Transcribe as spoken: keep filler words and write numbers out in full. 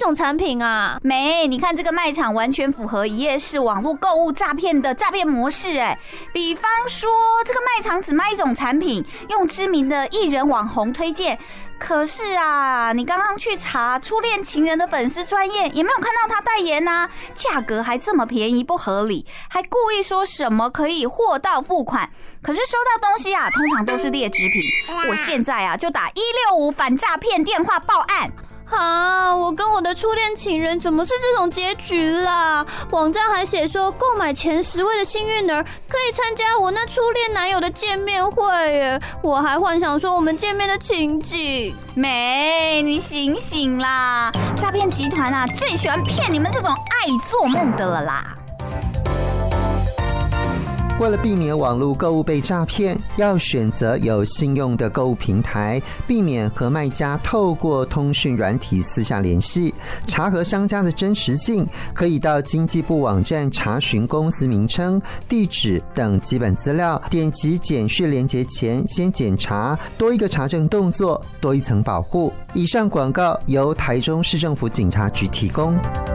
种产品啊？ 没，你看这个卖场完全符合一页式网络购物诈骗的诈骗模式哎。比方说，这个卖场只卖一种产品，用知名的艺人网红推荐。可是啊，你刚刚去查初恋情人的粉丝专页，也没有看到他代言啊，价格还这么便宜不合理，还故意说什么可以货到付款，可是收到东西啊，通常都是劣质品。我现在啊就打一六五反诈骗电话报案。 啊！我跟我的初恋情人怎么是这种结局啦？网站还写说，购买前十位的幸运儿可以参加我那初恋男友的见面会耶！我还幻想说我们见面的情景。 美，你醒醒啦！诈骗集团啊，最喜欢骗你们这种爱做梦的了啦。 为了避免网络购物被诈骗，要选择有信用的购物平台，避免和卖家透过通讯软体私下联系。查核商家的真实性，可以到经济部网站查询公司名称、地址等基本资料，点击简讯连结前先检查，多一个查证动作，多一层保护。以上广告由台中市政府警察局提供。